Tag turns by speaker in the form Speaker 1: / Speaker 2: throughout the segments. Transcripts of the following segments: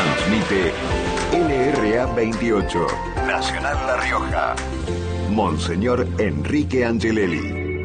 Speaker 1: Transmite LRA 28, Nacional La Rioja. Monseñor Enrique Angelelli.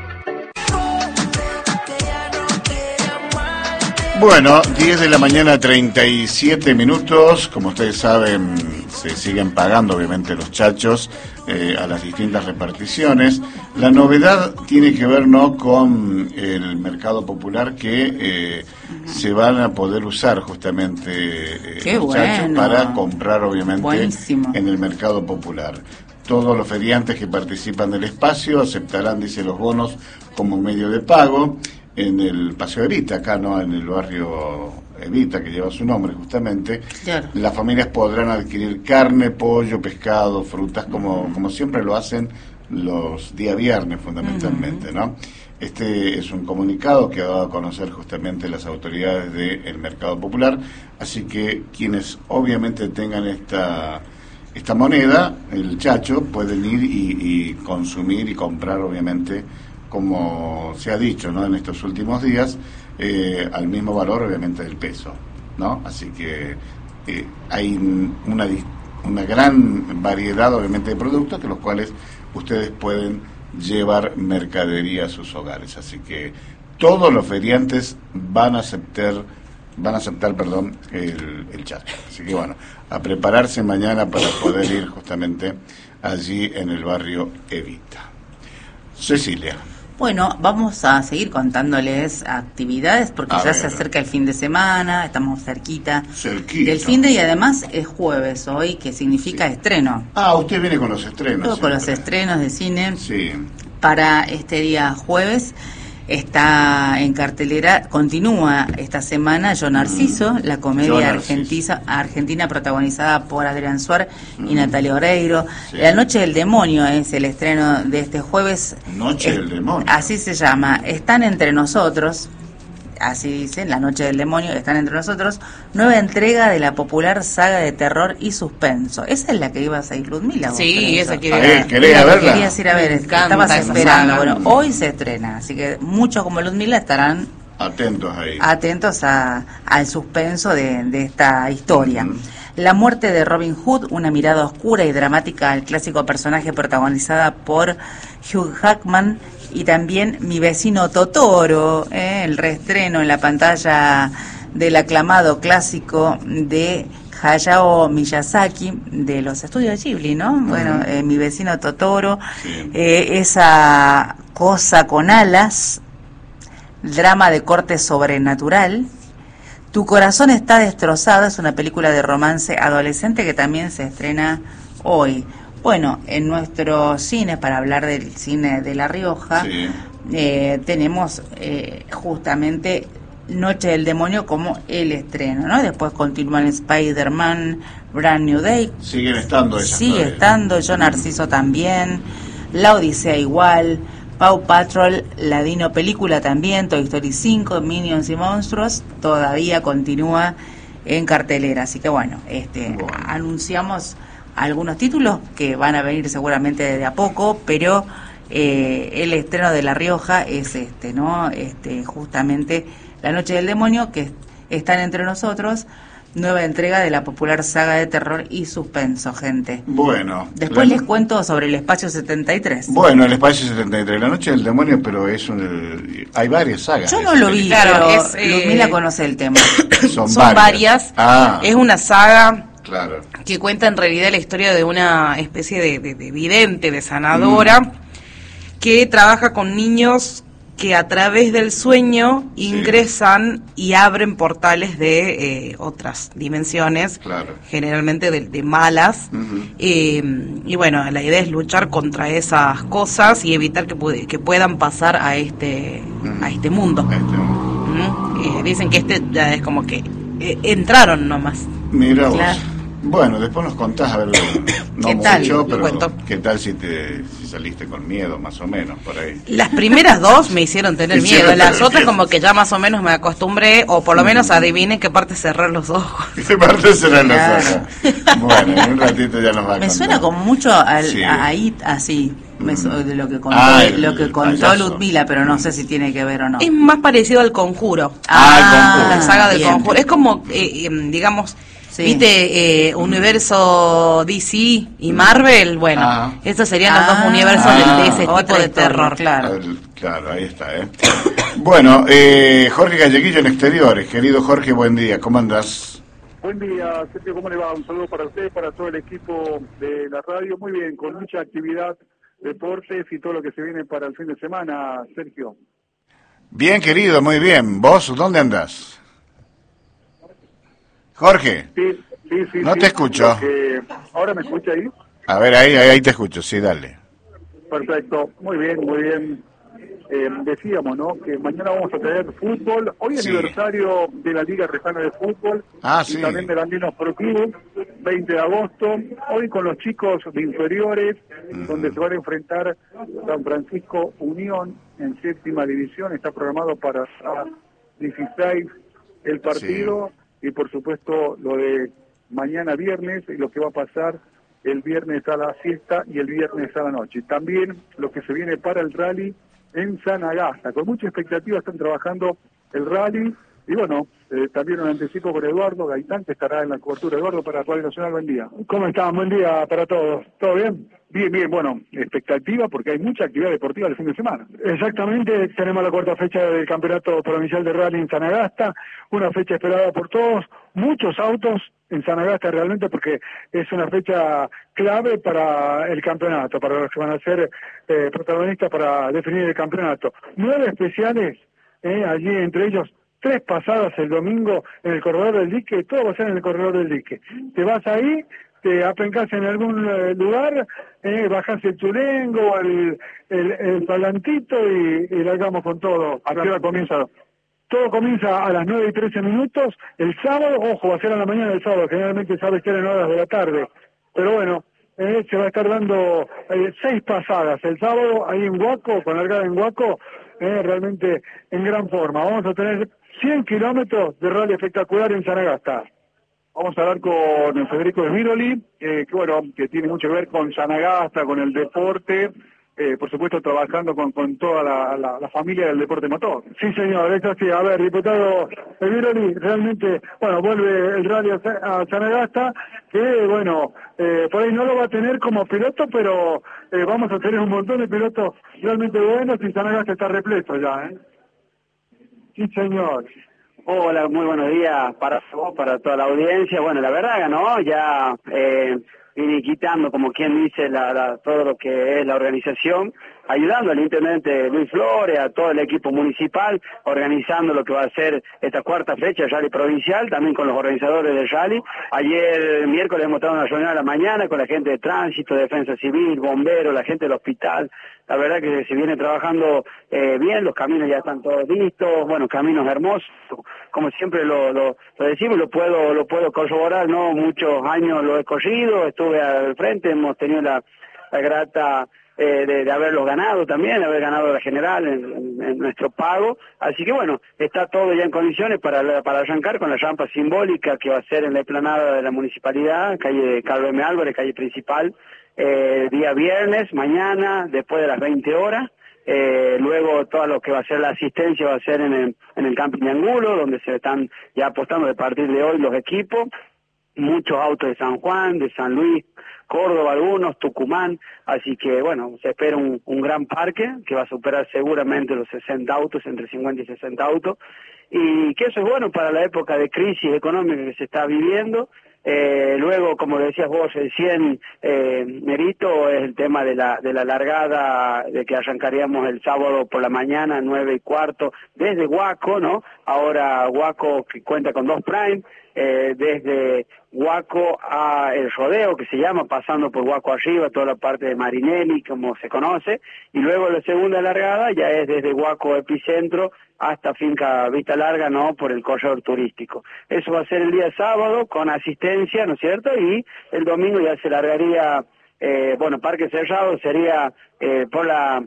Speaker 2: Bueno, 10 de la mañana, 37 minutos. Como ustedes saben, se siguen pagando obviamente los chachos a las distintas reparticiones. La novedad tiene que ver no con el mercado popular, que se van a poder usar justamente los chachos para comprar obviamente Buenísimo. En el mercado popular. Todos los feriantes que participan del espacio aceptarán, dice, los bonos como medio de pago en el Paseo Evita, acá no, en el barrio Evita, que lleva su nombre justamente. Claro. Las familias podrán adquirir carne, pollo, pescado, frutas, como siempre lo hacen los días viernes fundamentalmente, ¿no? Este es un comunicado que ha dado a conocer justamente las autoridades del Mercado Popular, así que quienes obviamente tengan esta moneda, el chacho, pueden ir y consumir y comprar obviamente, como se ha dicho, ¿no?, en estos últimos días, al mismo valor obviamente del peso, ¿no? Así que hay una gran variedad obviamente de productos, que los cuales ustedes pueden llevar mercadería a sus hogares. Así que todos los feriantes van a aceptar el chacho. Así que bueno, a prepararse mañana para poder ir justamente allí en el barrio Evita. Cecilia.
Speaker 3: Bueno, vamos a seguir contándoles actividades porque ya se acerca el fin de semana, estamos cerquita del fin de, y además es jueves hoy, que significa estreno.
Speaker 2: Usted viene con los estrenos.
Speaker 3: Todo con los estrenos de cine.
Speaker 2: Sí.
Speaker 3: Para este día jueves está en cartelera, continúa esta semana Yo Narciso, la comedia argentina protagonizada por Adrián Suar y Natalia Oreiro. Sí. La Noche del Demonio es el estreno de este jueves.
Speaker 2: Noche del Demonio.
Speaker 3: Así se llama. Están entre nosotros, así dicen, La Noche del Demonio, están entre nosotros, nueva entrega de la popular saga de terror y suspenso. Esa es la que ibas a ir, Ludmila.
Speaker 4: Sí, esa quería
Speaker 2: verla.
Speaker 3: Querías ir a ver, estabas esperando. Bueno, hoy se estrena, así que muchos como Ludmila estarán atentos al suspenso de esta historia. La muerte de Robin Hood, una mirada oscura y dramática al clásico personaje, protagonizada por Hugh Jackman, y también Mi vecino Totoro, el reestreno en la pantalla del aclamado clásico de Hayao Miyazaki, de los estudios Ghibli, ¿no? Bueno, Mi vecino Totoro, esa cosa con alas, drama de corte sobrenatural. Tu corazón está destrozado, es una película de romance adolescente que también se estrena hoy. Bueno, en nuestro cine, para hablar del cine de La Rioja, tenemos justamente Noche del Demonio como el estreno, ¿no? Después continúan Spider-Man, Brand New Day.
Speaker 2: Siguen estando esas.
Speaker 3: Sigue estando, Yo Narciso también, La Odisea igual, Paw Patrol, la Dino película también, Toy Story 5, Minions y Monstruos, todavía continúa en cartelera. Así que bueno, anunciamos algunos títulos que van a venir seguramente de a poco, pero el estreno de La Rioja es ¿no? Justamente La Noche del Demonio, que están entre nosotros, nueva entrega de la popular saga de terror y suspenso, gente.
Speaker 2: Bueno.
Speaker 3: Después les cuento sobre el Espacio 73.
Speaker 2: Bueno, el Espacio 73, La Noche del Demonio, pero hay varias sagas.
Speaker 3: Yo no lo vi, claro, Ludmila conoce el tema.
Speaker 4: Son varias. Es una saga... Claro. Que cuenta en realidad la historia de una especie de vidente, de sanadora, que trabaja con niños que a través del sueño ingresan y abren portales de otras dimensiones, generalmente de malas, y bueno, la idea es luchar contra esas cosas y evitar que puedan pasar a este mundo. Dicen que ya es como que entraron nomás.
Speaker 2: Mira vos. Bueno, después nos contás, a ver, no mucho, pero ¿qué tal si saliste con miedo, más o menos, por ahí?
Speaker 4: Las primeras dos me hicieron tener miedo, las otras como que ya más o menos me acostumbré, o por lo menos adivinen qué parte cerrar los ojos.
Speaker 2: ¿Qué parte cerrar los ojos? Bueno, en un ratito ya nos va a contar.
Speaker 3: Me suena con mucho ahí, así, de lo que contó Ludmila, pero no sé si tiene que ver o no.
Speaker 4: Es más parecido al Conjuro.
Speaker 2: El Conjuro.
Speaker 4: La saga del Conjuro. Es como, digamos, ¿viste? Universo DC y Marvel. Bueno, estos serían los dos universos de ese tipo de terror.
Speaker 2: Claro, ahí está. Bueno, Jorge Galleguillo en Exteriores. Querido Jorge, buen día. ¿Cómo andás?
Speaker 5: Buen día, Sergio, ¿cómo le va? Un saludo para usted, para todo el equipo de la radio. Muy bien, con mucha actividad, deportes y todo lo que se viene para el fin de semana, Sergio.
Speaker 2: Bien, querido, muy bien. ¿Vos dónde andás? Jorge.
Speaker 5: Sí.
Speaker 2: No te escucho.
Speaker 5: ¿Ahora me escucha ahí?
Speaker 2: A ver, ahí te escucho, sí, dale.
Speaker 5: Perfecto, muy bien. Decíamos, ¿no?, que mañana vamos a tener fútbol. Hoy es aniversario de la Liga Rejana de Fútbol y también del Andinos Pro Club, 20 de agosto. Hoy con los chicos de inferiores, donde se van a enfrentar San Francisco Unión en 7ª división. Está programado para 16 el partido y por supuesto lo de mañana viernes y lo que va a pasar el viernes a la siesta y el viernes a la noche. También lo que se viene para el rally en Sanagasta. Con mucha expectativa están trabajando el rally y bueno, también un anticipo con Eduardo Gaitán, que estará en la cobertura. Eduardo, para Radio Nacional, buen día. ¿Cómo están? Buen día para todos. ¿Todo bien? Bien, bueno, expectativa porque hay mucha actividad deportiva el fin de semana. Exactamente, tenemos la 4ª fecha del Campeonato Provincial de Rally en Sanagasta, una fecha esperada por todos, muchos autos en Sanagasta realmente porque es una fecha clave para el campeonato, para los que van a ser protagonistas para definir el campeonato. 9 especiales, allí entre ellos 3 pasadas el domingo en el Corredor del Dique, todo va a ser en el Corredor del Dique. Te vas ahí, te apencás en algún lugar, bajás el chulengo, el palantito y largamos con todo. ¿A qué hora comienza? Todo comienza a las 9:13 el sábado. Ojo, va a ser a la mañana del sábado, generalmente sabe que en horas de la tarde, pero bueno, se va a estar dando 6 pasadas el sábado ahí en Huaco, con largada en Huaco, realmente en gran forma. Vamos a tener 100 kilómetros de rally espectacular en Sanagasta. Vamos a hablar con Federico Smiroli, que tiene mucho que ver con Sanagasta, con el deporte, por supuesto trabajando con toda la familia del deporte motor. Sí, señor, es así. A ver, diputado Smiroli, realmente, vuelve el rally a Sanagasta, que por ahí no lo va a tener como piloto, pero vamos a tener un montón de pilotos realmente buenos y Sanagasta está repleto ya, Sí, señor.
Speaker 6: Hola, muy buenos días para vos, para toda la audiencia. Bueno, la verdad ganó, ya quitando, como quien dice, todo lo que es la organización, ayudando al intendente Luis Flores, a todo el equipo municipal, organizando lo que va a ser esta 4ª fecha del rally provincial, también con los organizadores del rally. Ayer, miércoles, hemos estado en una reunión a la mañana con la gente de tránsito, defensa civil, bomberos, la gente del hospital. La verdad que se viene trabajando bien, los caminos ya están todos listos, caminos hermosos, como siempre lo decimos, lo puedo corroborar, ¿no? Muchos años lo he corrido, estuve al frente, hemos tenido la grata de haberlos ganado también, haber ganado la general en nuestro pago, así que está todo ya en condiciones para arrancar con la rampa simbólica que va a ser en la explanada de la municipalidad, calle Carlos M. Álvarez, calle principal, día viernes, mañana, después de las 20 horas, luego todo lo que va a ser la asistencia va a ser en el Camping de Angulo, donde se están ya apostando de partir de hoy los equipos, muchos autos de San Juan, de San Luis, Córdoba algunos, Tucumán, así que se espera un gran parque que va a superar seguramente los 60 autos, entre 50 y 60 autos, y que eso es bueno para la época de crisis económica que se está viviendo. Luego, como decías vos recién, Merito, es el tema de la largada, de que arrancaríamos el sábado por la mañana, 9:15, desde Huaco, ¿no? Ahora Huaco, que cuenta con 2 Prime, desde Huaco a el rodeo, que se llama, pasando por Huaco arriba, toda la parte de Marinelli, como se conoce, y luego la segunda largada ya es desde Huaco Epicentro hasta Finca Vista Larga, ¿no?, por el corredor turístico. Eso va a ser el día sábado, con asistencia, ¿no es cierto?, y el domingo ya se largaría, parque cerrado, sería por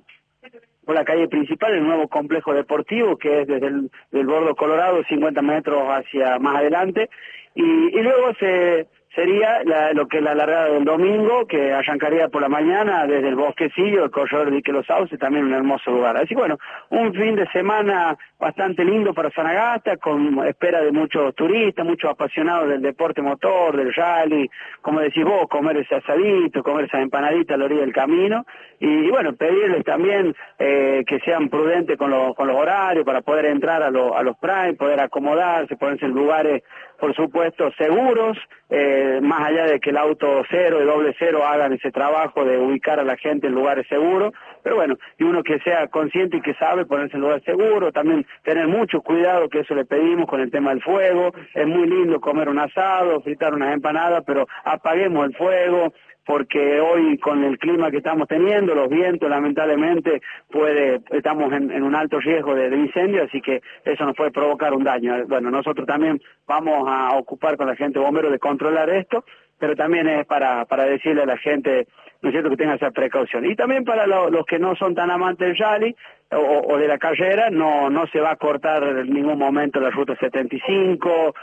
Speaker 6: la calle principal, el nuevo complejo deportivo, que es desde el Bordo Colorado, 50 metros hacia más adelante, y luego se sería lo que es la largada del domingo, que arrancaría por la mañana desde el Bosquecillo, el corredor de Dique Los Sauces, también un hermoso lugar. Así que bueno, un fin de semana bastante lindo para Sanagasta, con espera de muchos turistas, muchos apasionados del deporte motor, del rally, como decís vos, comer ese asadito, comer esa empanadita a la orilla del camino, y bueno, pedirles también que sean prudentes con los horarios para poder entrar a los prime, poder acomodarse, ponerse en lugares, por supuesto, seguros, más allá de que el auto cero y doble cero hagan ese trabajo de ubicar a la gente en lugares seguros, pero bueno, y uno que sea consciente y que sabe ponerse en lugar seguro, también tener mucho cuidado, que eso le pedimos con el tema del fuego. Es muy lindo comer un asado, fritar unas empanadas, pero apaguemos el fuego, porque hoy con el clima que estamos teniendo, los vientos lamentablemente estamos en un alto riesgo de incendio, así que eso nos puede provocar un daño. Bueno, nosotros también vamos a ocupar con la gente bombero de controlar esto, pero también es para decirle a la gente, ¿no es cierto?, que tenga esa precaución. Y también para los que no son tan amantes del rally o de la carrera, no se va a cortar en ningún momento la ruta 75,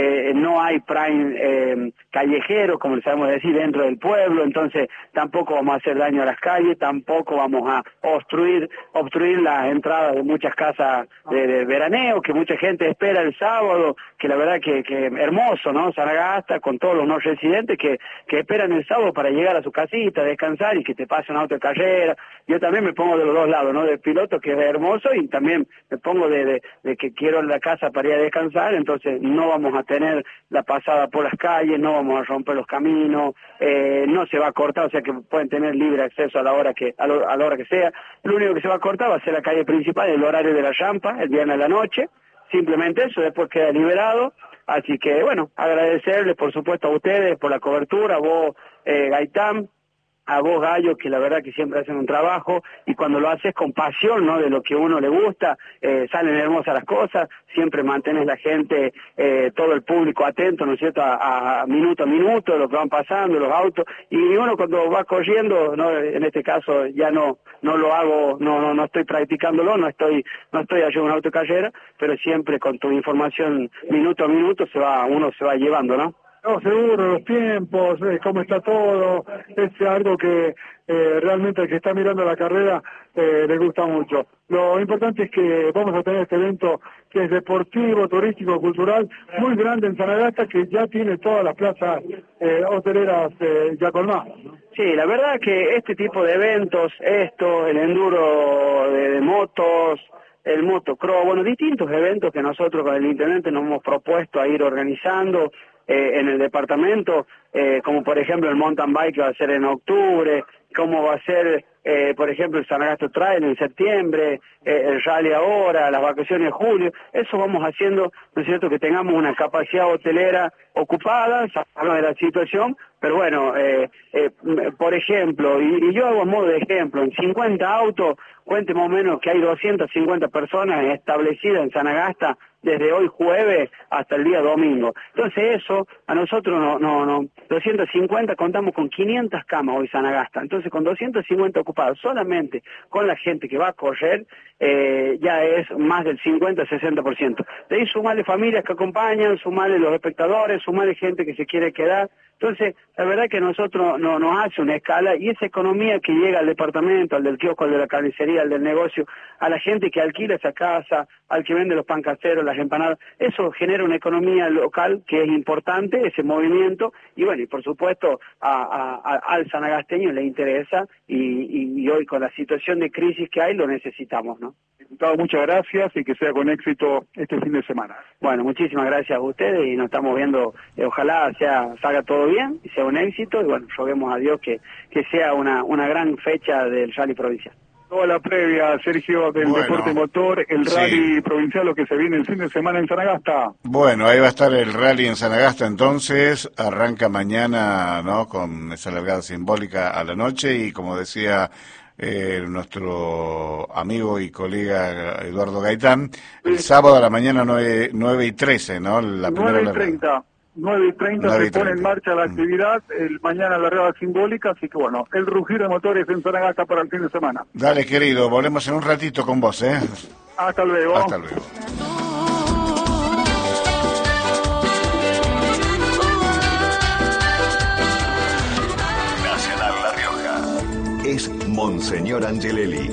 Speaker 6: no hay prime callejero, como le sabemos decir, dentro del pueblo, entonces tampoco vamos a hacer daño a las calles, tampoco vamos a obstruir las entradas de muchas casas de veraneo, que mucha gente espera el sábado, que la verdad que hermoso, ¿no? Sanagasta, con todos los no residentes que esperan el sábado para llegar a su casita, descansar y que te pase un auto de carrera. Yo también me pongo de los dos lados, ¿no? De piloto, que es hermoso, y también me pongo de que quiero la casa para ir a descansar, entonces no vamos a tener la pasada por las calles, no vamos a romper los caminos, no se va a cortar, o sea que pueden tener libre acceso a la hora que sea. Lo único que se va a cortar va a ser la calle principal, el horario de la rampa, el viernes a la noche, simplemente eso, después queda liberado. Así que bueno, agradecerles por supuesto a ustedes por la cobertura, a vos Gaitán, a vos Gallo, que la verdad que siempre hacen un trabajo, y cuando lo haces con pasión, ¿no?, de lo que a uno le gusta, salen hermosas las cosas, siempre mantenés la gente, todo el público atento, ¿no es cierto?, a minuto a minuto, de lo que van pasando, los autos, y uno cuando va corriendo, ¿no?, en este caso ya no lo hago, no estoy practicándolo, no estoy haciendo un auto de carrera, pero siempre con tu información minuto a minuto uno se va llevando, ¿no?
Speaker 5: No, seguro, los tiempos, cómo está todo, es algo que realmente al que está mirando la carrera le gusta mucho. Lo importante es que vamos a tener este evento que es deportivo, turístico, cultural, muy grande en Sanagasta, que ya tiene todas las plazas hoteleras ya colmadas, ¿no?
Speaker 6: Sí, la verdad que este tipo de eventos, el enduro de motos, el motocross, bueno, distintos eventos que nosotros con el intendente nos hemos propuesto a ir organizando en el departamento, como por ejemplo el mountain bike que va a ser en octubre, como va a ser por ejemplo el Sanagasta Trail en septiembre, el rally ahora, las vacaciones de julio. Eso vamos haciendo, ¿no es cierto?, que tengamos una capacidad hotelera ocupada, sabemos de la situación, pero bueno, por ejemplo, y yo hago a modo de ejemplo, en 50 autos, cuente más o menos que hay 250 personas establecidas en Sanagasta desde hoy jueves hasta el día domingo. Entonces eso, a nosotros no 250, contamos con 500 camas hoy Sanagasta. Entonces con 250 ocupados, solamente con la gente que va a correr, ya es más del 50-60%. De ahí sumarle familias que acompañan, sumarle los espectadores, sumarle gente que se quiere quedar. Entonces, la verdad que nosotros nos hace una escala, y esa economía que llega al departamento, al del kiosco, al de la carnicería, al del negocio, a la gente que alquila esa casa, al que vende los pan caseros, las empanadas, eso genera una economía local que es importante, ese movimiento, y bueno, y por supuesto al sanagasteño le interesa, y hoy con la situación de crisis que hay lo necesitamos, ¿no?
Speaker 5: Diputado, muchas gracias y que sea con éxito este fin de semana.
Speaker 6: Bueno, muchísimas gracias a ustedes y nos estamos viendo, ojalá salga todo bien y sea un éxito, y bueno, roguemos a Dios que sea una gran fecha del rally provincial.
Speaker 5: Toda la previa, Sergio, del deporte motor, el rally provincial, lo que se viene el fin de semana en Sanagasta.
Speaker 2: Bueno, ahí va a estar el rally en Sanagasta, entonces arranca mañana, ¿no?, con esa largada simbólica a la noche, y como decía nuestro amigo y colega Eduardo Gaitán, el sábado a la mañana 9:13, ¿no? La
Speaker 5: 9:30. 9:30 se pone en marcha la actividad, mañana la largada simbólica, así que bueno, el rugir de motores en Sanagasta para el fin de semana.
Speaker 2: Dale, querido, volvemos en un ratito con vos, ¿eh?
Speaker 5: Hasta luego.
Speaker 2: Hasta luego.
Speaker 1: Monseñor Angelelli.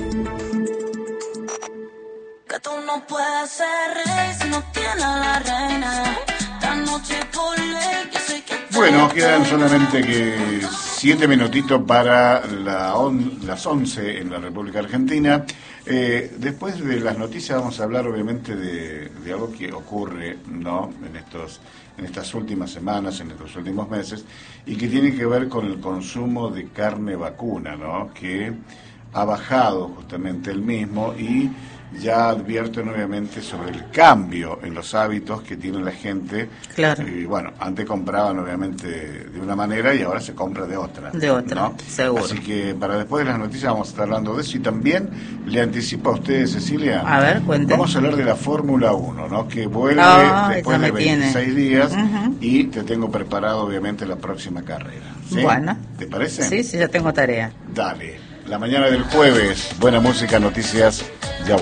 Speaker 7: Que tú no puedes ser rey si no tienes a la reina. Esta noche por ley que soy que...
Speaker 2: Bueno, quedan solamente 7 minutitos para las 11 en la República Argentina. Después de las noticias vamos a hablar obviamente de algo que ocurre, ¿no?, en estas últimas semanas, en estos últimos meses, y que tiene que ver con el consumo de carne vacuna, ¿no?, que ha bajado justamente el mismo, y ya advierten obviamente sobre el cambio en los hábitos que tiene la gente.
Speaker 3: Claro.
Speaker 2: Y bueno, antes compraban obviamente de una manera y ahora se compra de otra.
Speaker 3: De otra, ¿no? Seguro.
Speaker 2: Así que para después de las noticias vamos a estar hablando de eso, y también le anticipo a ustedes, Cecilia.
Speaker 3: A ver, cuente.
Speaker 2: Vamos a hablar de la Fórmula 1, ¿no?, que vuelve después de 26 días, y te tengo preparado obviamente la próxima carrera. ¿Sí?
Speaker 3: Bueno.
Speaker 2: ¿Te parece?
Speaker 3: Sí, ya tengo tarea.
Speaker 2: Dale. La mañana del jueves, buena música, noticias, ya